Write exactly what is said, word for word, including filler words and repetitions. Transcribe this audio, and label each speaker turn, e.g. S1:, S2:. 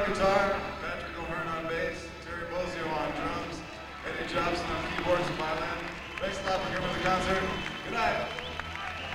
S1: on guitar, Patrick O'Hearn on bass, Terry Bozio on drums, Eddie Jobson on keyboards and violin. Thanks a lot for coming to the concert. Good night.